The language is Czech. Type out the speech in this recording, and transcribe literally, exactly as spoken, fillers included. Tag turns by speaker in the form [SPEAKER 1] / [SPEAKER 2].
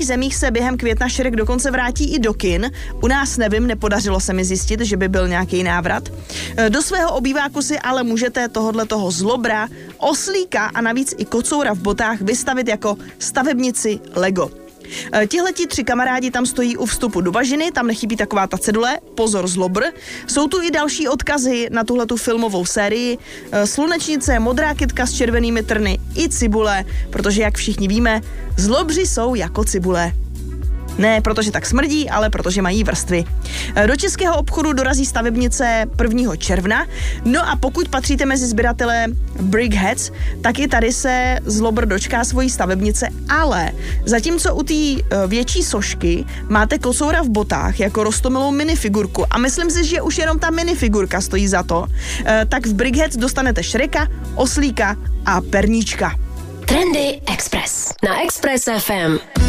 [SPEAKER 1] některých zemích se během května Shrek dokonce vrátí i do kin. U nás nevím, nepodařilo se mi zjistit, že by byl nějaký návrat. Do svého obýváku si ale můžete tohodle toho zlobra, oslíka a navíc i kocoura v botách vystavit jako stavebnici Lego. Tihleti tři kamarádi tam stojí u vstupu do bažiny, tam nechybí taková ta cedule, pozor zlobr. Jsou tu i další odkazy na tuhletu filmovou sérii. Slunečnice, modrá kytka s červenými trny i cibule, protože jak všichni víme, zlobři jsou jako cibule. Ne protože tak smrdí, ale protože mají vrstvy. Do českého obchodu dorazí stavebnice prvního června, no a pokud patříte mezi sběratele Brickheads, tak i tady se zlobr dočká svojí stavebnice, ale zatímco u té větší sošky máte kocoura v botách jako roztomilou minifigurku a myslím si, že už jenom ta minifigurka stojí za to, tak v Brickheads dostanete Shreka, oslíka a perníčka.
[SPEAKER 2] Trendy Express na Express F M.